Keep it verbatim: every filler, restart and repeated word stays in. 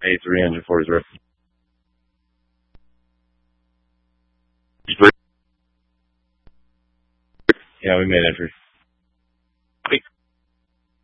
A three engine four zero. Yeah, we made entry.